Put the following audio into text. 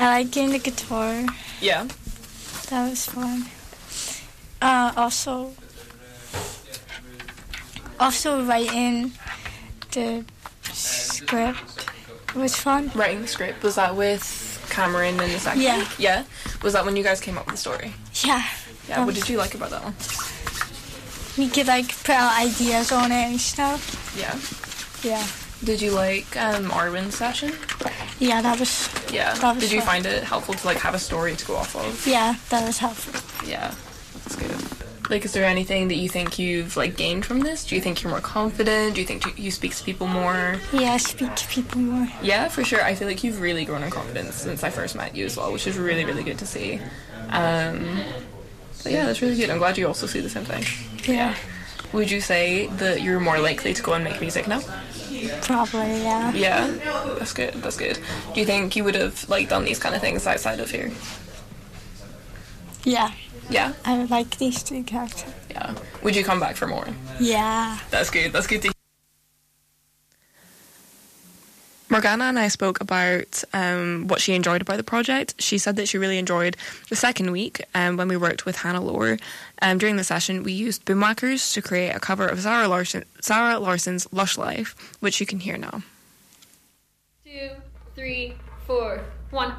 like getting the guitar. Yeah. That was fun. Also writing the script was fun. Writing the script, was that with Cameron in the second Yeah. week? Yeah? Was that when you guys came up with the story? Yeah. Yeah, what did you like about that one? We could like put our ideas on it and stuff. Yeah. Yeah. Did you like Arwen's session? Yeah, that was. Yeah. That was Did you fun. find it helpful to like have a story to go off of? Yeah, that was helpful. Yeah, that's good. Like, is there anything that you think you've like gained from this? Do you think you're more confident? Do you think you speak to people more? Yeah, speak to people more. Yeah, for sure. I feel like you've really grown in confidence since I first met you as well, which is really, really good to see. But yeah, that's really good. I'm glad you also see the same thing. Yeah. Would you say that you're more likely to go and make music now? Probably, yeah. Yeah, that's good. That's good. Do you think you would have like done these kind of things outside of here? Yeah. Yeah. I like these two characters. Yeah. Would you come back for more? Yeah. That's good. That's good to hear. Morgana and I spoke about what she enjoyed about the project. She said that she really enjoyed the second week when we worked with Hannah Lohr. During the session, we used Boomwhackers to create a cover of Zara Larsson's Lush Life, which you can hear now. 2, 3, 4, 1.